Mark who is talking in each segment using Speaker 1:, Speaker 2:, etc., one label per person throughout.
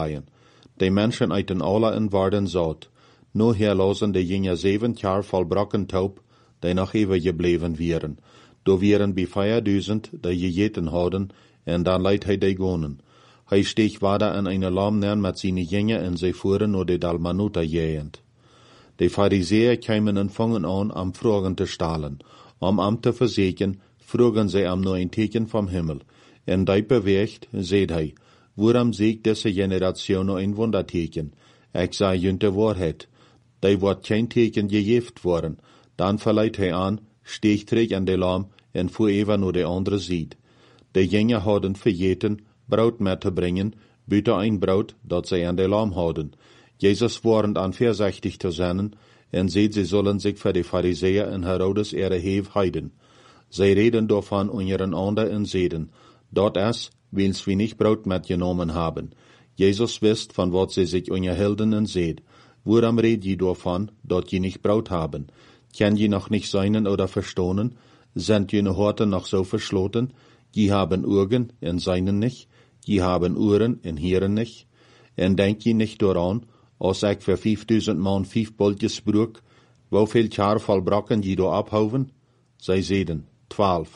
Speaker 1: saaien. De mensen eiten alle en waren zout. Nu herlozen de jinge 7 jaar volbrokken taub, die nog even gebleven wieren. Do wieren bij 5000, die gegeten hadden, en dan leidt hij de gonen. Hij steeg wader in een lam neer met zijn jinge en ze voeren naar de Dalmanuta jehend. De Pharisäer kwamen en vangen aan am Fragen te stalen. Am te verzekeren, vroegen zij am nur een teken vom Himmel. En die beweegt, zeid hij, waarom ziet deze generatie nog een wonderteken? Ik zei jullie de waarheid. Die wordt geen teken gegeven worden. Dan verleidt hij aan, steeg terug aan de lam en voer even naar de andere zijde. De jongen hadden vergeten brood mee te brengen, buiten een brood dat zij aan de lam hadden. Jezus warend aan voorzichtig te zijn, en zei ze zullen zich voor de Pharisäer en Herodes ihre Heef heiden. Zij reden daarvan onder ander en zeiden, dat is, wils we niet brood metgenomen hebben. Jezus wist van wat ze zich onderhielden en zeid, waarom red je daarvan, dat je niet brood haben? Kan je nog niet zijn oder verstonen? Sind je Horten noch so verschloten? Je haben Augen en seinen nicht? Je haben Ohren en hieren nicht? En denk je nicht daran, als ik voor 5000 man 5 boltjes broek, hoeveel jaar volbrokken je door abhouden? Zij zeiden, 12.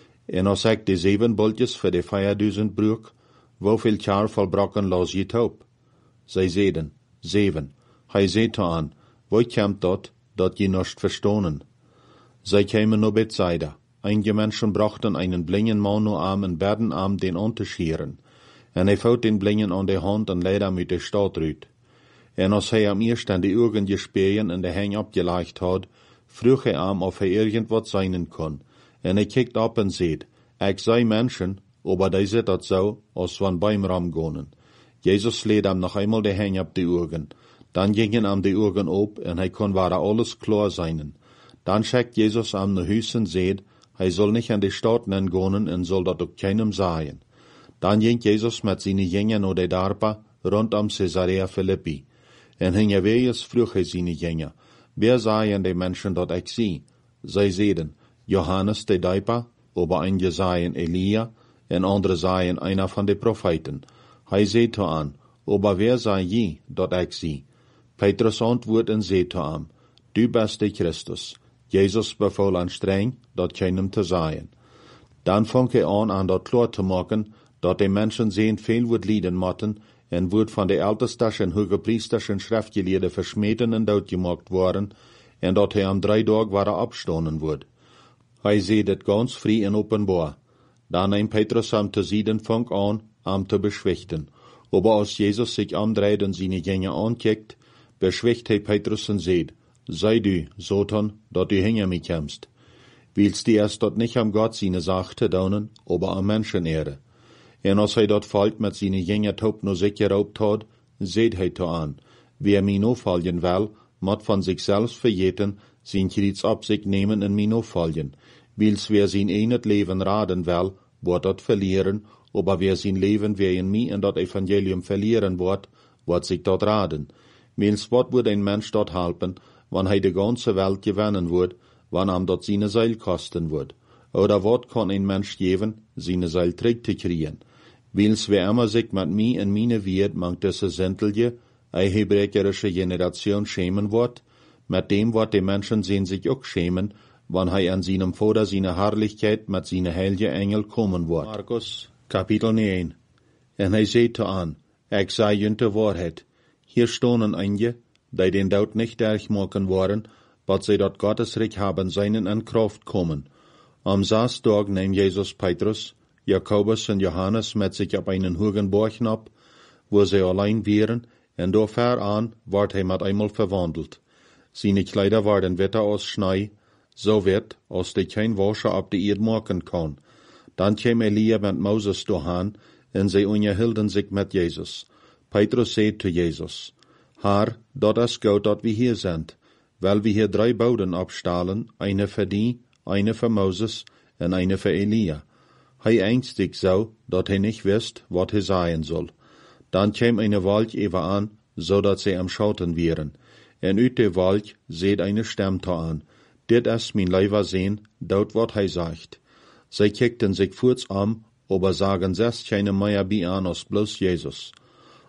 Speaker 1: En als ik de 7 boltjes voor de 5000 broek, hoeveel jaar volbrokken los je taub? Zij zeiden, 7. Hij zei aan, wo komt dat je nicht verstonen? Zij kwamen naar Bethsaida. Einige Menschen brachten einen blinden Mann nur am en berden am den an te scheren. En hij vouwt den blinden aan de hand en leidde hem uit de stad uit. En als hij am eerst aan de ogen gespeien en de heng opgelegd had, vroeg hij am of hij irgendwat zijn kon. En hij kijkt op en zeid, ik zei Menschen, aber die zit dat zo, als van beim Ram gonen. Jezus sleed hem nog eenmaal de heng op de ogen. Dan gingen hem de ogen op en hij kon waar alles klar zijn. Dan schickt Jezus hem naar huis en zeid, hij zal niet aan de stad gonen en zal dat ook keinem zeggen. Dan ging Jezus met zijn jingen naar de dorpen rondom Caesarea Philippi. En hingewees vroeg hij zijn jingen, wer sagen de mensen dat ik zie? Zij zeiden, Johannes de Döper, aber einige sagen Elia, en andere sagen einer van de profeten. Hij zei te aan, aber wer sei je dat ik zie? Petrus antwoordt en zei te aan, du bist de Christus. Jezus beval aan streng, dat keinem te zeggen. Dan vang hij aan dat klaar te maken, dat de mensen zijn veel wordt lijden moeten, en wordt van de ältestes en hogepriesters en schriftgeleerden versmeten en doodgemaakt worden, en dat hij aan 3 dagen waren opstonen wordt. Hij zei dit ganz vrij en openbaar. Dan neemt Petrus hem te zijden vang aan, hem te beschwichten. Aber als Jezus zich omdraait en zijn jingen aankijkt, beschwicht hij Petrus en zei, sei du, Satan, dat du hinter mich kommst. Willst du erst dat nicht am Gott seine Sache te doen, aber am Menschenehre. En als hij dat valt met zijn jingen taub no zich geraubt had, zeid hij te aan, wer mij no volgen wil, moet van zichzelf vergeten, zijn kriets op zich nemen en mij no volgen. Wils wer zijn een het leven raden wil, wordt dat verlieren, aber wer zijn leven weer in mij en dat evangelium verlieren wordt zich dat raden. Wils wat wordt een mens dat helpen, wanneer hij de ganze Welt gewinnen wordt, wanneer hem dat zijn Seil kosten wordt? Oder wat kan een mens geven, zijn Seil terug te krijgen? Wils wer immer sich met mij en meine wird, mangt deze zintelje, een hebreekerische generation schämen wordt, met dem wat de mensen zijn zich ook schämen, wanneer hij aan seinem Vater seine Herrlichkeit met seine heilige Engel komen wordt. Markus, Kapitel 9. En hij zei te aan, ik zei jullie de waarheid. Hier stonen einige, die den Dood nicht durchmachen worden, wat zij dat Gottesreich haben seinen in Kraft kommen. Am 6 Tag neemt Jezus Petrus, Jakobus en Johannes met zich op einen hogen Berg op, wo zij allein waren, en door ver aan wordt hij met eenmaal verwandeld. Seine Kleider waren witter als Schnee, so wit, als die geen wascher op de Erde maken kan. Dan kwam Elia met Moses doorheen, en zij onderhielden zich met Jezus. Petrus zei te Jezus, Herr, dat is goed dat we hier zijn, weil we hier 3 boden opstalen, eine für die, eine für Moses en eine für Elia. Hij ängstigt zo, dat hij niet wist, wat hij zeggen soll. Dan kwam eine Wolk even aan, zodat zij am Schauten wären. En uit de Wolk seht eine Stem aan. Dit is mijn leiver Sehn, dat wat hij sagt. Zij kijkten zich voorts aber sagen selbst keine mehr bi an als bloß Jesus.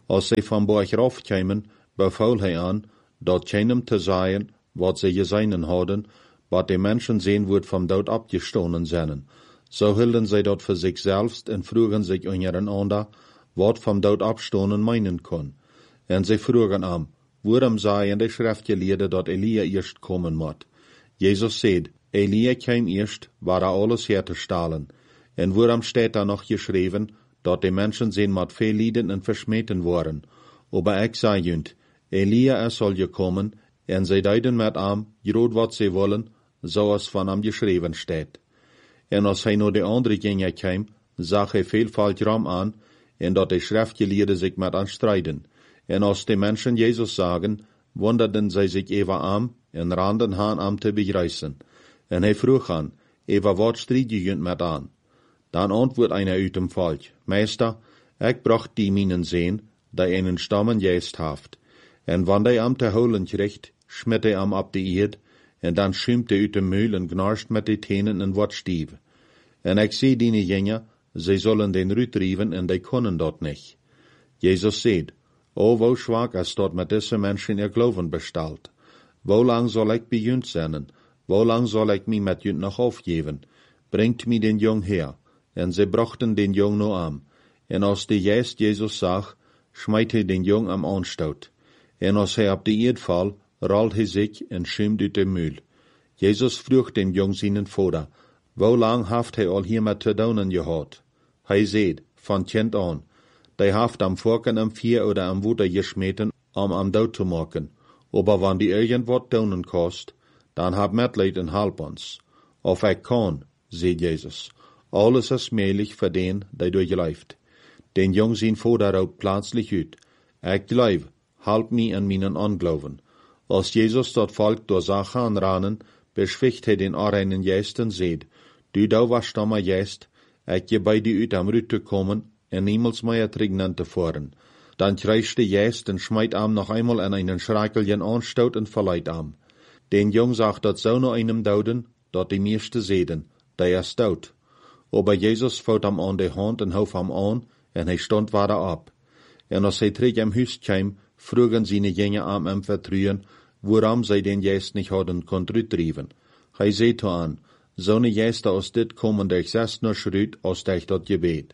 Speaker 1: Als zij van Borg raufkämen, befaul hij aan, dat keinem te zeggen, wat ze gezien hadden, wat de mensen zien wordt vom dood abgestoßen zijn. So hielden zij dat für sich selbst en vroegen sich untereinander, wat vom dood abstoßen meinen kon. En zij vroegen am, waarom sagen de Schriftgeleerden dat Elia eerst komen moet? Jesus zei, Elia kwam eerst, waar alles herzustellen. En waarom steht da noch geschreven, dat de mensen zijn met veel lijden en versmeten worden? Aber ik zei junt, Elia zal je komen, en zij deiden met am, groot wat zij willen, zoals van am geschreven steht. En als hij naar de andere gingen kwam, zag hij veel falsch ram aan, en dat de Schriftgeleerden zich met aan strijden. En als de mensen Jezus zagen, wonderden zij zich even am, en randen han am te begrijzen. En hij vroeg aan, even wat strijd je met aan? Dan antwoord einer uit dem volk, Meester, ik bracht die minen zien, die einen stammen geest haft. En wanneer hij am te holen kriegt, schmidt hij am ab de eerd, en dan schuimt hij uit de muil en gnarscht met de tenen en wat stief. En ik zie die jongen, zij zullen den uitdrijven en die kunnen dat niet. Jezus zegt, o, wo schwach is dat met deze mensen ihr Glauben bestelt. Wo lang zal ik bij junt zijn? Wo lang zal ik mij met junt nog aufgeven? Bringt mij den jong her. En zij brachten den jong nu aan. En als de geest Jezus zag, smijt hij den jong am aanstoot. En als hij op de eerd val, rolt hij zich en schuimt uit de muil. Jezus vroeg den jong zijn vader, wo lang haft hij al hiermee te doen gehad? Hij zei, van kind aan. Die haft am Forken am Vier oder am Wuter geschmeten, am dood te maken. Aber wann die irgendwat doen kost, dan hab Mitleid en help ons. Of ik kan, zei Jezus. Alles is möglich für den, der durchläuft. Den jong zijn vader ook plaatslich uit. Ik geloof, help mij in mijn ongeloven. Als Jezus dat volk door zag aanranen, beschwicht hij den arreinen geest en zeid, du was stammer geest, ik je bij die uit am Rüt te komen, en niemals meer terug te voeren. Dan krijgt de geest en smijt am nog einmal in einen schrakeljen aanstoot en verleidt am. Den jong zag dat zo naar einem douden, dat die meeste zeiden, der is dood. Aber Jezus vout am aan de hand en houf am aan, en hij stond weer op. En als hij terug am huis kwam, vroegen seine Jünger am hem vertrouwen, waarom zij den geest niet hadden kon uitdrijven. Hij zei to aan, zo'n geesten als dit komen durch zes nur schruit als durch dat gebet.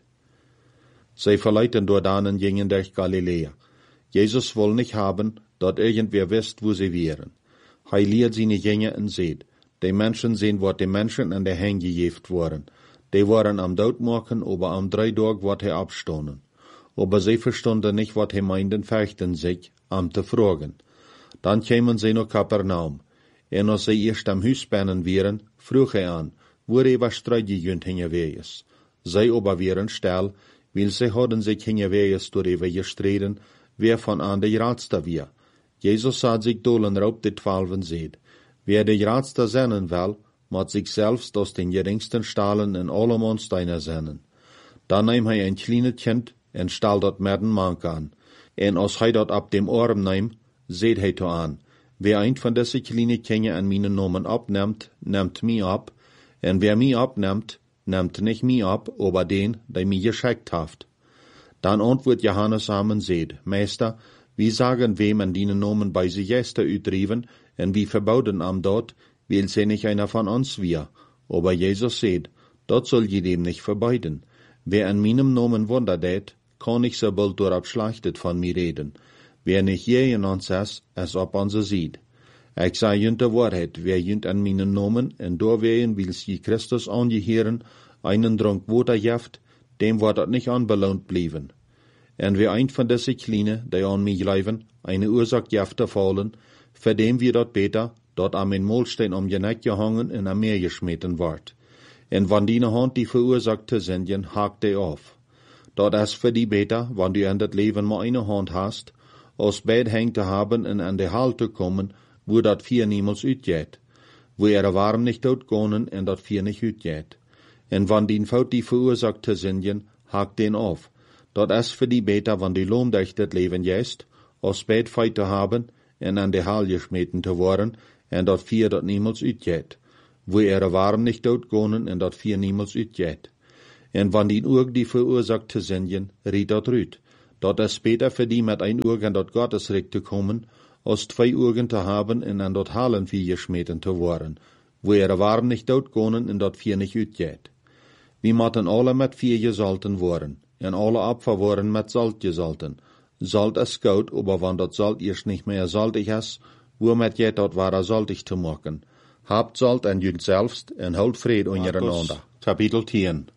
Speaker 1: Zij verleiten door danen gingen durch Galilea. Jesus will nicht haben, dat irgendwer wisst, wo sie wären. Hij leert seine Jünger en zeid, die Menschen sehen, wat die Menschen an der Hänge gejeft worden. Die waren am doodmaken, aber am 3 Tag wat hij abstonden. Aber sie verstonden nicht, wat hij meinden, fechten sich, am te fragen. Dann kämen sie nach Kapernaum. En als sie erst am Huis binnen wären, vroeg hij aan, waar was strijd gejunt hingewees. Zij aber wären stil, weil sie hadden sich hingewees door even gestreden, wer von an de raadste weer. Jesus had zich dolen op de 12 zeid, wer de raadste zennen wil, moet zich selbst aus den geringsten stalen en alleman steiner zennen. Dan neem hij een kleine kind en stal dat midden mank aan. En als hij dat op dem arm neemt, zeid hij to aan, wer een van deze kleine kinderen aan mijn namen opneemt, neemt mij op, en wer mij opneemt, neemt nicht mij op, aber den, der mij geschickt haft. Dan antwoordt Johannes am en zeid, Meester, wie sagen wem an die Namen bei sie Gäste uitdrijven, en wie verbauden am dort, weil sie nicht einer von uns wir. Aber Jesus sagt, dort soll je dem nicht verbeiden. Wer an meinem Namen Wunder tät, kann ich so bald durchab schlachtet von mir reden. Wer nicht je in uns ist, es ob uns sieht. Ich sage jünt der Wahrheit, wer jünt an meinen Namen, en doorwehen will sie Christus angehören, einen Drunk Water jaft, dem wird das nicht anbelohnt blieben. En wer ein von diese Kleine, die an mich leiben, eine Ursache jafter fallen, für dem wir dort beter, dort am in Molstein um je Neck gehangen en am Meer geschmeten ward. En wann die Hand die verursachte sind, hakt die auf. Dort ist für die beter, wann du in das Leben mal eine Hand hast, aus Bett hängt zu haben en an die Halt zu kommen, wo dat vier niemals uitgeht. Wo warm nicht dort gonen en dat vier nicht uitgeht. En wann die Faut die verursachte sind, hakt den auf. Dort ist für die beter, wann die Lohn durch das Leben jest, aus Bett feit zu haben en an die Hal geschmeten zu worden, en dat vier dat niemals uitgeht. Wo warm nicht dort gonen en dat vier niemals uitgeht. En wann die Urg die verursachte sind, riet dat rüt. Dat es beter für die mit ein Auge in dat Gottesreich zu kommen, als 2 Augen zu haben und an dat Halen geschmeten zu worden, wo ihre Waren nicht outgonen und dat 4 nicht utgeht. Wir motten alle mit 4 gesalten worden, en alle Apfer worden mit Salt gesalten. Salt ist gut, aber wenn dat Salt erst nicht mehr saltig ist, womit geht dat wahre saltig zu machen? Habt Salt an jüd selbst en holt Fried untereinander. Kapitel 10.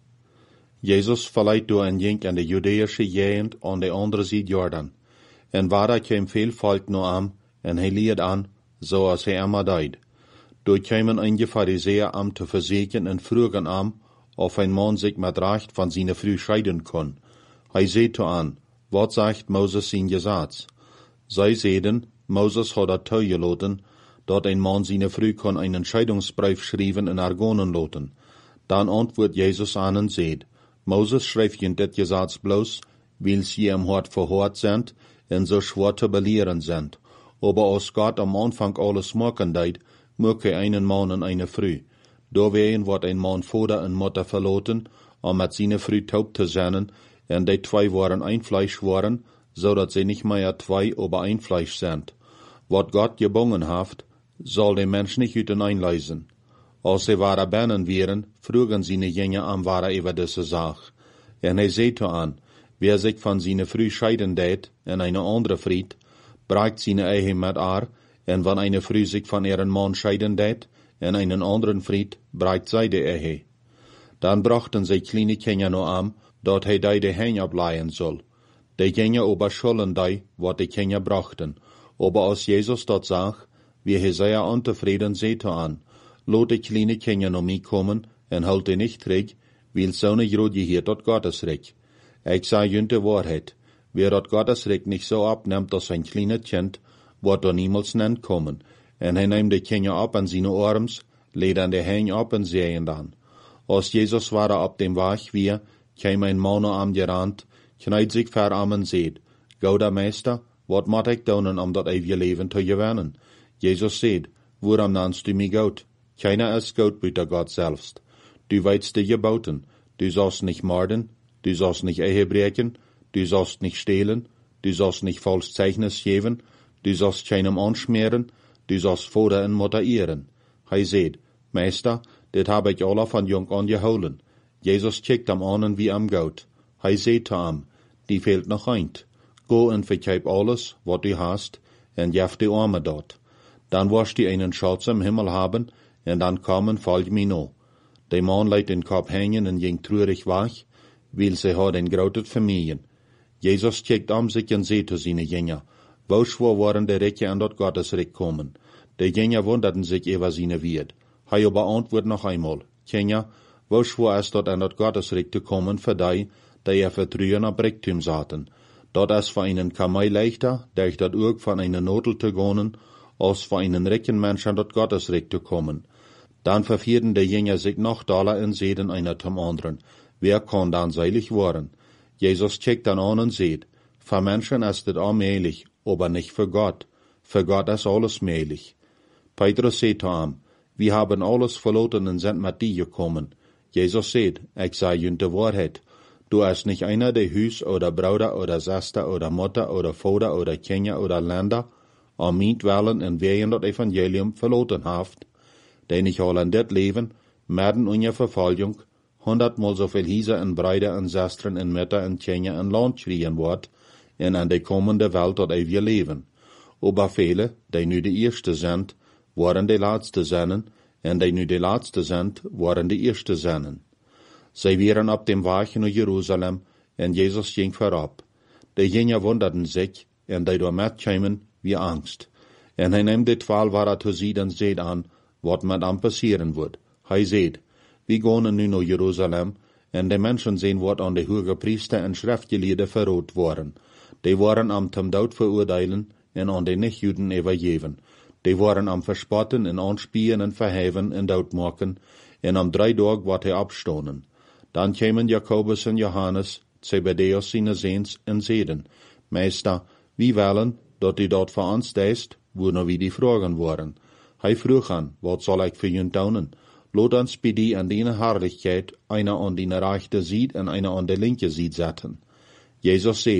Speaker 1: Jesus verleiht door en ging an de Judäische Gegend an de andere Seite Jordan. En waar kwam veel volk naar am, en hij leert aan, zoals hij immer deed. Door kwamen einige Pharisäer am te verzekeren en vroegen am, of ein man sich met recht van zijn vrouw scheiden kon. Hij zei to aan, wat zegt Moses zijn Gesetz? Zij zeiden, Moses had dat toegelaten, dat ein man zijn vrouw kon einen Scheidungsbrief schrijven en argonen laten. Dan antwoordt Jezus aan en zei, Moses schreef je dit Gesetz bloos, weil sie im Hort verhört sind en so schwer te belehren sind. Aber als Gott am Anfang alles machen deed, möge einen Mann en eine Frau. Doorwegen wordt ein Mann Vater en Mutter verlaten, om met zijn vrouw taub te zijn, en die 2 waren ein Fleisch worden, zodat sie nicht mehr 2, aber ein Fleisch sind. Wat Gott gebonden haft, soll der Mensch nicht einleisen. Als sie wahre Bännen wären, frugen sie ne Jünger am wahre über diese Sache. En hij zei an, wer sich von seiner Frau scheiden deed, en eine andere Fried, bragt seine Ehe mit en wenn eine Frau sich von ihren Mann scheiden deed, en einen anderen Fried, bragt zij de Ehe. Dann brachten sie kleine Kinder noch am, dat hij de Hänge ableihen soll. Die Kinder aber schulden die, wat die Kinder brachten. Aber als Jesus dat zag, wie hij sehr unzufrieden seete an, lot die kleine Kinder noch mij kommen, en holt die nicht terug, weil so ne Jode hier dat Gottesreich. Ich sage jünt de Wahrheit, wer dat Gottesreich nicht so abnimmt als ein kleines Kind, wird da niemals nennt kommen. En hij neemt de Kinder ab an seine Arms, lädt an de Hänge ab en sehen dann. Als Jesus war ab dem Weg wie, kam ein Mann am gerannt, kneit sich ver am en seht, Gouda Meister, wat moet ik doen om dat eeuwige leven te gewinnen? Jesus seht, waarom nennst du mich Gott? Keiner ist Gott buiten Gott selbst. Du weißt die Geboten, du sollst nicht morden, du sollst nicht Ehe brechen, du sollst nicht stehlen, du sollst nicht falsch Zeichnis geben, du sollst keinem anschmieren, du sollst Vater und Mutter ehren. Hij seht, Meister, dit habe ich alle von jung an geholen. Jesus kijkt am an wie am Gott. Hij seht am, die fehlt noch eint. Go en verkeib alles, wat du hast, en jef die Arme dort. Dan wirst du einen Schatz im Himmel haben, en dan kommen, folg mir no. Der Mann leidt den Kopf hängen en ging traurig weg, weil sie hat ein großes Familien. Jesus kijkt am sich en seht zu seine Jünger, wo schwor waren die Reiche an dort Gottesreich kommen. Die Jünger wunderten sich über seine Wied. Hij aber antwoord noch einmal, Kinder, wo schwor es dort an dort Gottesreich zu kommen für die vertrauen auf Reichtum saten. Dort ist für einen Kamei leichter, durch das Urg von einer Notel zu gehen, als für einen reichen Menschen dort Gottesreich zu kommen. Dann verfierden die Jünger sich noch daler in Seden einer zum anderen. Wer kann dann seilig worden? Jesus checkt dann an und seht, für Menschen ist es allmählich, aber nicht für Gott. Für Gott ist alles mählich. Petrus seht am, wir haben alles verloren und sind mit dir gekommen. Jesus seht, ich sage jünt die Wahrheit. Du hast nicht einer, der Hüs oder Bruder oder Schwester oder Mutter oder Vater oder Kinder oder Länder am Mietwellen und wegen das Evangelium verloren haft, der nicht all an dit Leben, mitten in der Verfolgung, 100-mal so viel Hieser und Brüder und Schwestern und Mütter und Kinder und Land schreien wird, und an der kommende Welt das ewige Leben. Aber viele, die nu die Erste sind, waren die Letzte sein, und die nu die Letzte sind, waren die Erste sein. Sie waren auf dem Weg nach Jerusalem, und Jesus ging vorab. Die Jünger wunderten sich, und die dort mitkamen, wie Angst. Und hij nimmt die 12 Ware zu sie und seht an, wat mit am passieren wird. Hij seht, wir gehen nu nach Jerusalem, und die Menschen sehen, wat an die hohen Priester und Schriftgelehrten verrot worden. Die waren am zum Tod verurteilen, und an die Nichtjuden übergeben. Die waren am Verspotten und Anspielen und Verheven und Doodmaken, und am 3 Tagen wat hij abstonen. Dann kämen Jakobus und Johannes, Zebedeus seine Sehns, und seiden, Meister, wie wollen, dat du dort für uns deist, wo noch wie die Fragen waren. Hij vroeg an, wat soll ich für jün tun? Lot uns bei die an deine Herrlichkeit, einer an deine rechte Seite und einer an der linke Seite setzen. Jesus seht,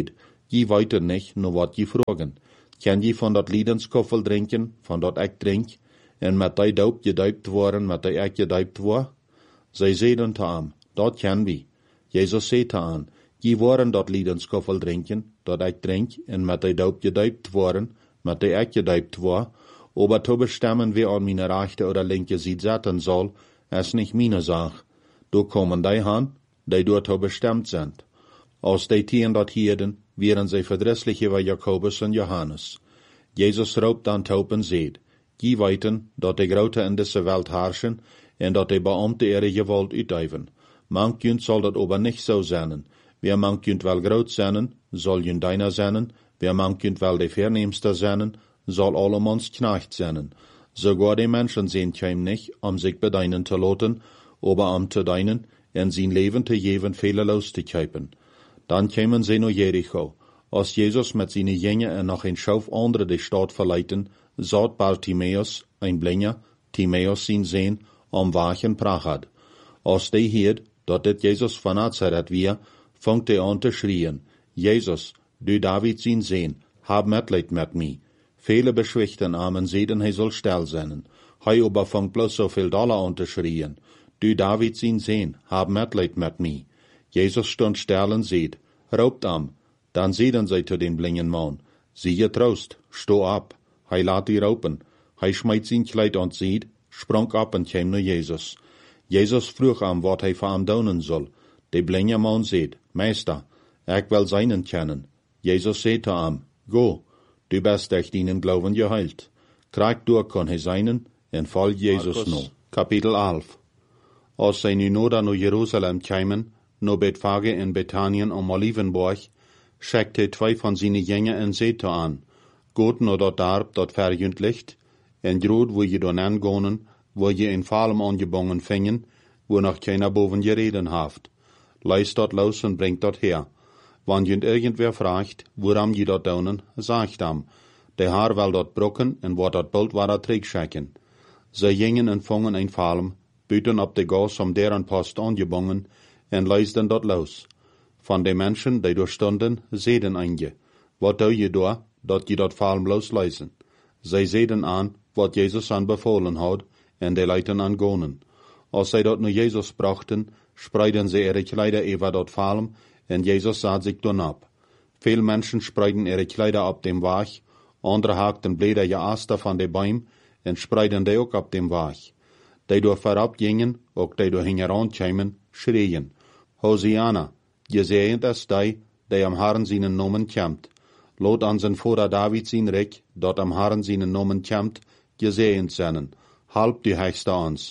Speaker 1: Je weiter nicht, nur wat je vragen. Kan je van dat liedenskoffel drinken, van dat ik drink, en met die doop gedoopt worden, met die ik gedoopt word? Zij zeiden te hem, dat kan we. Jezus zei te hen, je worden dat liedenskoffel drinken, dat ik drink, en met die doop gedoopt worden, met die ik gedoopt word, aber zu bestimmen, wer an meine rechte oder linke Seite sitzen soll, ist nicht meine Sache. Da kommen die han, die dort bestimmt sind. Aus die Tieren dort Hirden, wären sie verdrisslich über Jakobus und Johannes. Jesus raubt dann taub und seht, die weiten, dat die Grote in dieser Welt herrschen, en dat die Beamte ihre Gewalt uitüben. Manchjünd soll dat aber nicht so sein. Wer manchjünd wel groot zijn, soll jünd deiner sein, wer manchjünd wel de Verneemste sein, soll allemans Knecht sein. Sogar die Menschen sehen keim nicht, sich bedeinen zu lassen, aber zu deinen, en sein Leben zu geben, fehlerlos zu kaufen. Dann kämen sie nach Jericho. Als Jesus mit seinen Jüngern noch ein Schauf andere die Stadt verleiten, sagt Bartimäus, ein Blinder, Timäus sein Sehn, am Wachen prachat. Als die hiert, dat dit Jesus von Nazareth wir, fangt er an zu schrien, Jesus, du David sein Sehn, hab Mitleid mit mir. Viele beschwichten Amen sehen, hij soll still sein. Hij aber fangt bloß so viel Dollar an zu schrien. Du David sein Sehn, hab Mitleid mit mir. Jesus stund still und seht, raubt am. Dann sehen sie zu den blinden Mann. Siehe Trost, steh ab. Hij laat die raupen. Hij schmeißt sein Kleid und sieht, sprang ab und kam nach Jesus. Jesus vroeg am, wat hij voor hem doen soll. De blinde Mann seht, Meister, ich will seinen kennen. Jesus sagt zu ihm, go. Du bist durch deinen Glauben geheilt. Krieg durch kann hij seinen, en fall Jesus no. Kapitel 11. Als zij nu noda naar Jerusalem kwamen, naar Bethphage in Bethanien am Olivenberg, schickte zwei von seinen Jüngern en zei te aan, Goed naar dat dorp dat verjünd ligt, en groot wo je dan aangonen, wo je een Falm angebongen vingen, wo noch keiner boven gereden haft. Leist dat los en bringt dat her. Wann jünd irgendwer fragt, woran je dat daunen, sagt am, der Haar will dat brocken en wat dat bald war terugschecken. Zij gingen en vangen een Falm, buiten op de gas om deren post angebongen, en leisten dat los. Van de mensen die doorstonden, zeiden einige, wat doe je door, dat je dat Falm losleisen? Zij zeiden aan, wat Jezus aan befohlen had, en de leiten aan gonen. Als zij dat naar Jezus brachten, spreiden sie ihre Kleider über dat Falm, en Jezus sah sich dann ab. Veel Menschen spreiden ihre Kleider ab dem Weg, andere hakten Blätter Jaaster von de Bäum, en spreiden die ook ab dem Weg. Die door verab gingen, ook die door hingeran kämen, schreien, Hosiana, gezegend ist die am Herrn seinen Namen kämmt. Lot an sein Vater David sein Reich, dort am Herrn seinen Namen kämmt, gezegend sein, halb die Höchste ans.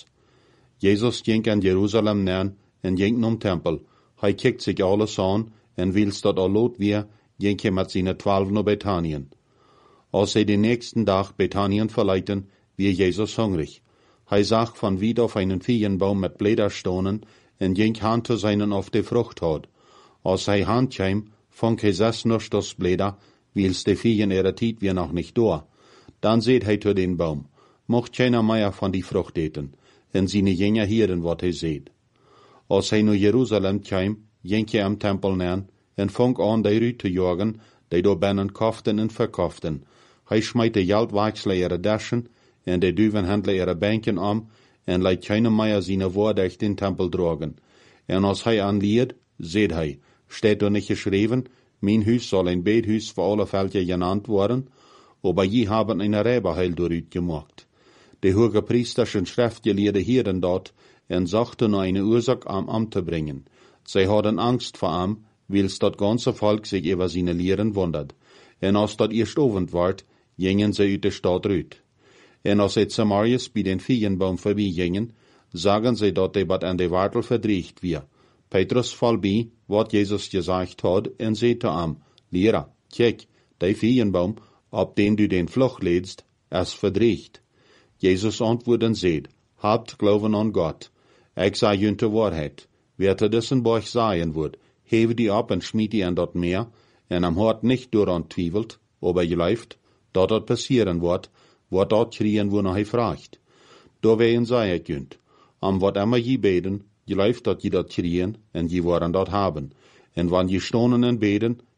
Speaker 1: Jesus ging an Jerusalem nähen, en ging zum Tempel. Hij kijkt sich alles an, en wils dat al lot weer, ging hij met zijn 12 naar Bethanien. Als zij den nächsten Tag Bethanien verleiten, wie Jesus hungrig. Hij zag van wie auf einen Feigenbaum mit Blätter stonen, en ging hand zu seinen auf de Frucht had. Als hij hand kwam, fang hij 6 noch das Blätter, wils de Feigen ihre Tiet wir noch nicht da. Dann seht hij zu den Baum, mocht keiner mehr von die Frucht eten, en seine Jünger hören, wat hij seht. Als hij naar Jerusalem kwam, ging hij am Tempel nähen, en fang an die Rüte te jagen, die door binnen koften en verkoften. Hij smijt de Geldwechsler ihre Daschen, en de Duvenhändler ihre Bänken am, en leidt keine mehr seine Worte echt den Tempel dragen. En als hij anliert, seht hij, steht er nicht geschrieben, mein Hus soll ein Bethuis für alle Völker genannt worden, aber je haben eine Räberheil dorüt gemacht. De hoge priesterschen Schriftgelehrte hielden dort, en sagten nur eine Ursache am Amt zu bringen. Sie hadden Angst vor ihm, wils dat ganze Volk sich über seine Lehren wundert. En als dat erst Abend ward, gingen sie uit de Stadt rüt. En als sie Samarias bei den Feigenbaum vorbeigingen, sagen sie dat de bat an de Wartel verdriecht wir. Petrus fall bei, wat Jesus gesagt hat, en zei zu ihm, Lehrer, kijk, de Feigenbaum, ab dem du den Fluch lädst, ist verdriecht. Jesus antwortet und sagt, habt Glauben an Gott. Ich sage jünt die Wahrheit. Wer zu diesen Borg sagen wird, hebe die ab und schmied die an dort Meer, en am Hort nicht daran twiebelt, aber geläuft, dort passieren wird, wat dort kriegen, wo noch hij fragt. Da wehen sei ich jünt. Am wat immer je beten, geläuft dat je dort kriegen, en je waren dort haben. En wann je stonen en beten,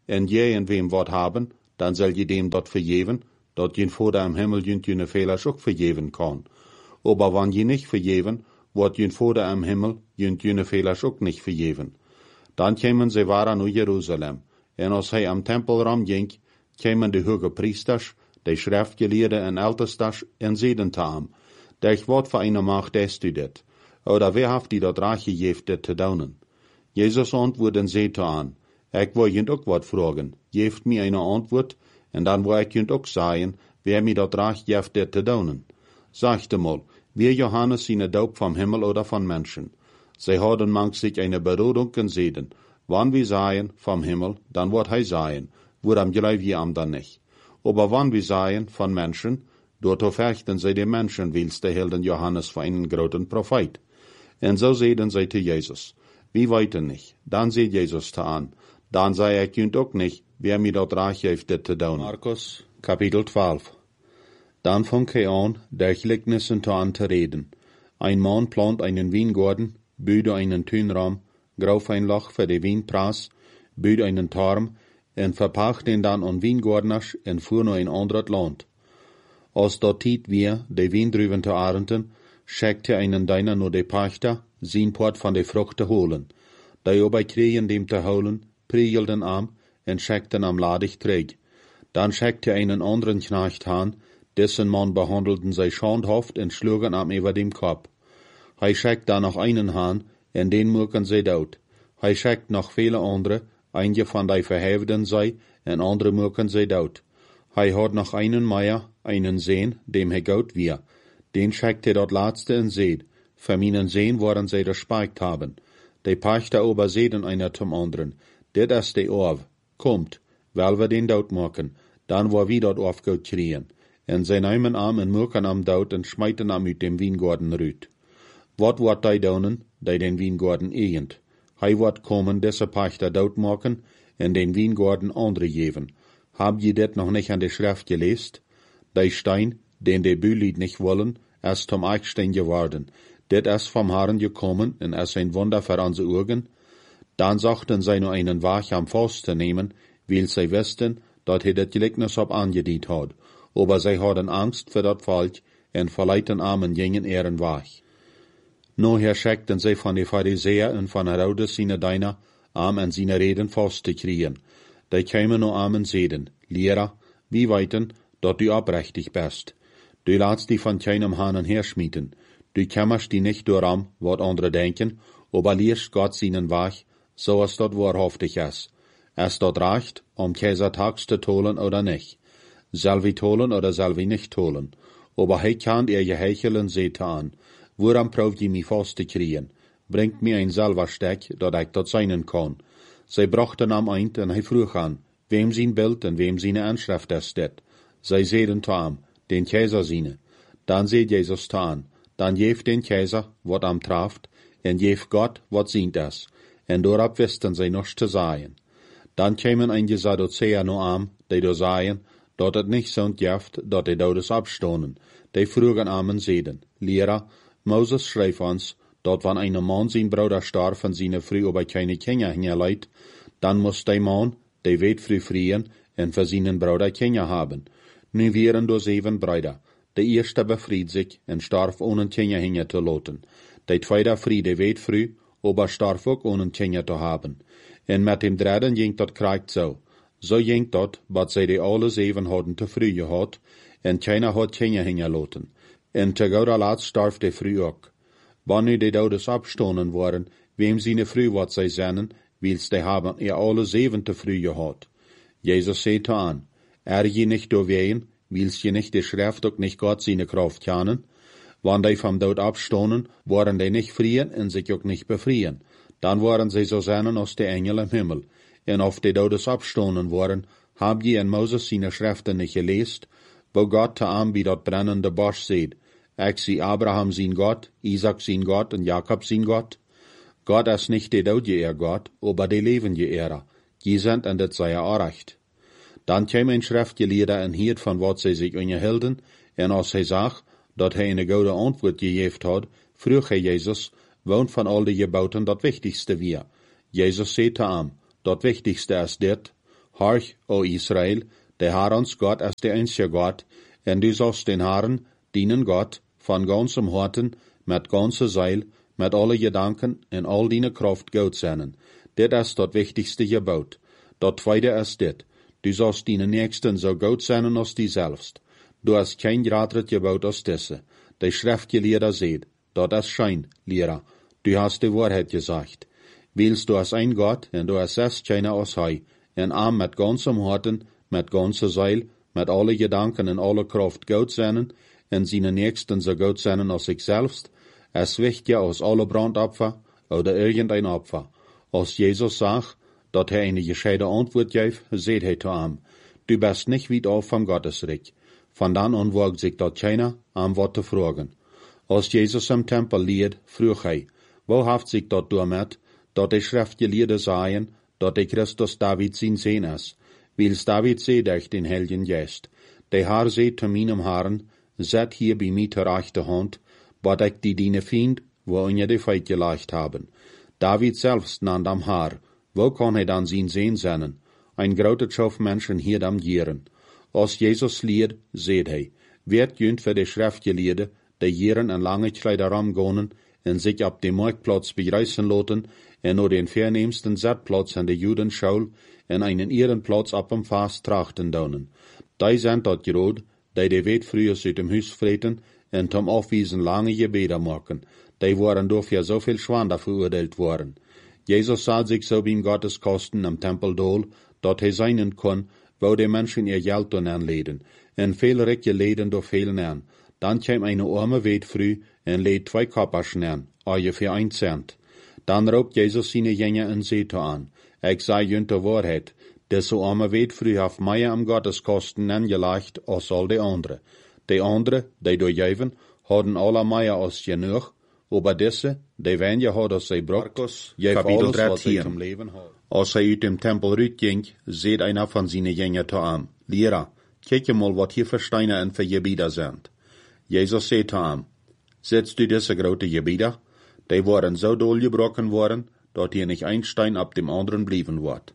Speaker 1: en je en wem wat haben, dan zal je dem dat vergeven, dat je Vader im Himmel jene Fehler ook vergeven kan. Aber wann je nicht vergeven, wordt je Vader im Himmel jene Fehler ook nicht vergeven. Dan kämen ze waren naar Jeruzalem, en als hij am Tempelraum ging, kämen de hoge priesters, de schriftgeleerden en ältestas en zeiden te hem, dat wat voor eine Macht hast du dit? Oder wer haft die dat reich gegeven dit te doen? Jesus antwoordde ze te aan, ik wil je ook wat vragen, geeft mir eine antwoord, en dan wil ik je ook zeggen, wer mir dat reich geeft dit te doen. Sagte mal, wie Johannes seine Doop vom Himmel oder von Menschen? Sie hadden manch sich eine Berodung gesehen. Wann wir seien vom Himmel, dann wird hij sein, woran gleich wir am dann nicht. Aber wann wir seien von Menschen, dort verfechten sie die Menschen, wils der Helden Johannes für einen großen Prophet. Und so sehen sie zu Jesus. Wir weiten nicht. Dann sieht Jesus da an. Dann sei könnt auch nicht, wer mir dort reich heeft dit te doen. Markus, Kapitel 12. Dann fang er an, der Gleichnissen an zu reden. Ein Mann plant einen Weingarten, büde einen Tünraum, grauf ein Loch für die Weinpras, büde einen Turm, en verpacht den dann an Weingartners en fuhr naar een anderes Land. Als dat tijd weer de Weindruven te arenten, schickte einen deiner nur de Pachter, zijn Port van de Frucht te holen. Die obei kregen dem te holen, priegelden am, en schickten am ladig träg. Dann schickte einen anderen Knecht an, dessen Mann behandelten zij schandhaft en schlugen am über dem Kopf. Hij schickt dann noch einen Hahn, en den mucken zij dood. Hij schickt noch viele andere, einige von die Verhäften sei, en andere mucken zij dood. Hij hat noch einen Meier, einen Sehn, dem hij goud wir. Den schickt dat laatste en seed. Für meinen Sehn worden zij respekt haben. De Pachter ober seden einer zum anderen. Dit is de Orv. Kommt, weil wir den dood machen, dann wo wir dat Orv goud kriegen. En zij nemen am en mucken am dood en schmeiten am uit dem Weingarten rüt. Wat wordt hij doen, die den Weingarten egent? Hij wordt komen deze Pachter dood maken en den Weingarten andere geven. Hab je dit nog nicht an de Schrift geleest? Die Stein, den de Bülied nicht wollen, ist zum Eichstein geworden. Dit is vom Herrn gekommen en is ein Wunder für unsere Augen. Dann sagten sie nur einen Wach am Fass zu nehmen, weil sie wussten, dat hij das Gleichnis op angediet had. Aber sie hadden Angst für dat Volk en verleiten armen gingen ihren Wach. Nachher schickten sie von den Pharisäern und von Herodes seine Diener, an seine Reden fast zu kriegen. Die kämen nur an und seden, Lehrer, wie weiten, dat du abrechtig bist. Du lässt die von keinem Hahn herschmieden. Du kämmerst die nicht durch wat andere denken, aber lehrst Gott seinen Wach, so als dat wahrhaftig ist. Es dat reicht, Kaisertags zu tolen oder nicht. Soll wir tolen oder soll wir nicht tolen? Aber hij kann ihr gehechelen seht an. Woran probt ihr mich fast zu kriegen? Bringt mir ein Salversteck, dat ich dat seinen kann. Sie brachten am Eind en hij vroeg an, wem sein Bild en wem seine Anschrift ist dit. Sie sehen zu am, den Kaiser seine. Dann seht Jesus zu an. Dann geeft den Kaiser, wat am traft, en geeft Gott, wat sient es. En dorab wisten sie noch zu sagen. Dann kämen einige Sadduzäer no am, die do sagen, dat het nicht so jeft, dat die Dodes abstonen. Die frugen am en seden, Lehrer, Moses schreef ons, dat wann ein Mann sein Bruder starb und seine Frau aber keine Kinder hingeleit, dann muss der Mann, der weet früh frieren, en für seinen Bruder Kinder haben. Nu wären do 7 Brüder. Der erste befried sich en starb ohne Kinder hinge zu lassen. Der zweite Friede weet früh, aber starb auch ohne Kinder zu haben. En mit dem dritten ging dat krijgt so. So ging dat, wat zij die alle 7 hadden te früh gehad, en keiner had Kinder hinge lassen. En te gouda laat starb der früh ook. Wann nu die Dodes abstonen waren, wem seine Früh wat zij zennen, wils die haben alle 7 te früh gehad. Jesus sagte an, je nicht doorween, wils je nicht die Schrift ook nicht Gott seine Kraft kennen? Wann die vom Tod abstonen, waren die nicht frieren en sich ook nicht befrieren. Dann waren sie so zennen als die Engel im Himmel. En auf die Dodes abstonen waren, hab je in Moses seine Schriften nicht gelesen, wo Gott te aan wie dat brennende Bosch seht. Ik zie Abraham zijn Gott, Isaac zijn Gott en Jakob zijn Gott. Gott is nicht der doodje Gott, aber der levende Ehre. Die sind en dat sei recht. Dann käm ein Schriftgelehrter en hiert von wat sie sich unterhielden, en als hij zag, dat hij een gute Antwort gegeven had, vroeg hij Jesus, woont van al die Gebauten dat wichtigste wir. Jesus sagte am, dat wichtigste is dit, Horch, o Israel, der Herr ons Gott ist der einzige Gott, en du sollst den Herrn, dienen Gott, von ganzem Harten, mit ganzer Seil, mit alle Gedanken en all deine Kraft Gott seinen. Dit ist das wichtigste Gebot. Das zweite ist dit. Du sollst deinen Nächsten so gut seinen als die selbst. Du hast kein grateres Gebot als diese. Die Schriftgelehrte seht, das ist Schein, Lehrer. Du hast die Wahrheit gesagt. Willst du als ein Gott, en du hast keiner als Hei, en arm mit ganzem Harten, mit ganzer Seil, mit alle Gedanken en alle Kraft Gott seinen, en seine Nächsten so gut seinen als sich selbst, es wichtiger als alle Brandopfer oder irgendein Opfer. Als Jesus sagt, dat er eine gescheite Antwort gab, seht er zu ihm, du bist nicht weit auf vom Gottesreich. Von dann an wagt sich dort keiner, am Wort zu fragen. Als Jesus im Tempel lied, frug er, wo haft sich dort damit, dat die Schriftgelehrten sagen, dat der Christus David sein Sohn ist. Wils David seht euch den Heiligen Geist. Der Herr seht zu meinem Herrn, set hier bei mir zur rechten Hand, wat ich die deine Feind, wo in die Feit gelegt haben. David selbst nannt am Herr, wo kann er dann sein Sohn sein? Ein großer Schauf Menschen hier am Jieren. Als Jesus lied, seht er, wird jünd für die Schriftgelehrten, die Jieren in lange Kleider gehen, en sich ab dem Marktplatz begreißen lassen, en nur den vernehmsten Settplatz an der Judenschule, en einen Ehrenplatz ab dem Fast trachten donen. Die sind dort gerot, die weit früher aus dem Haus freten, en zum Aufwiesen lange Gebete machen. Die waren dafür so viel Schwander verurteilt worden. Jesus sah sich so beim Gotteskosten am Tempeldol, dort er sein kann, wo die Menschen ihr Geld anleden, en viele Recke leden durch fehlen an. Dann kam eine Arme weit früh en lädt 2 Kopperschen an, ungefähr 1 Cent. Dann robt Jesus seine Jünger en Seite an. Ich sei jünt die Wahrheit, diese Arme weit früh hat mehr am Gotteskosten angelegt als all die andere. Die andere, die durchgeben, hadden alle mehr als genug, aber diese, die weniger had als sie braucht, Kapitel 13. Als er uit dem Tempel rausging, seht einer von seinen Jüngern zu ihm, Lehrer, kijk mal, wat hier für Steine en für Gebieter sind. Jesus sagt zu ihm, setzt du diese große Gebieter? Die waren so doll gebrochen worden, dass hier nicht ein Stein ab dem anderen blieben wird.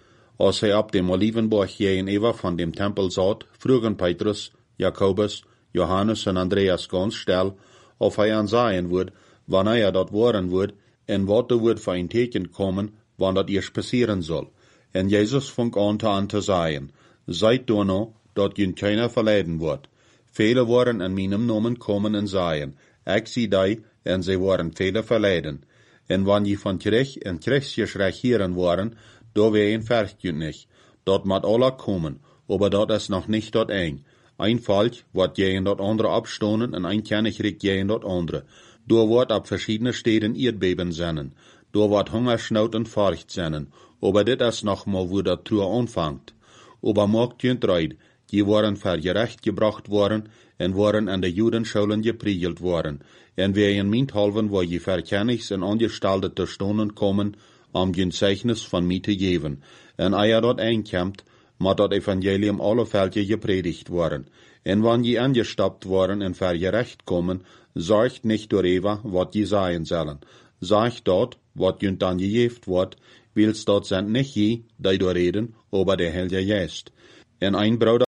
Speaker 1: Als er ab dem Olivenberg gegenüber von dem Tempel saß, frugen Petrus, Jakobus, Johannes und Andreas ganz still, ob er ansehen wird, wann er dort waren wird, en wat er wird für ein Teken kommen, wann dat erst passieren soll. En Jesus fing an zu sagen, seid du noch, dat ihn keiner verleiden wird. Viele waren in meinem Namen kommen und sagen, ich sie die, en sie waren viele verleiden. En wann je von Krieg en Kriegsgeschrei hören waren, da wär ihn fertig nicht. Dort mat alle kommen, aber dort ist noch nicht dort ein. Ein Volk wird gegen dort andere abstonen und ein Königreich gegen dort andere. Da wird ab verschiedene Städten Erdbeben sein. Da wird Hungersnot und Furcht sein. Aber dit ist noch mal, wo der Tour anfängt. Aber macht jünt reid, die waren für gerecht gebracht worden und waren an der Judenschulen gepriegelt worden. Und wer in Minthalven, wo je Verkennigs und angestaltete Stunden kommen, jünt Zeichnis von mir zu geben. Und eier dort einkämmt, mat dat Evangelium alle Fältje gepredigt worden. En wann je angestappt worden en ver gerecht kommen, sorgt nicht darüber, wat je sagen sollen. Sagt dort, wat jünt dann gejeft wird, wils dort sind nicht je, die da reden, aber der Heilige Geist. En ein Bruder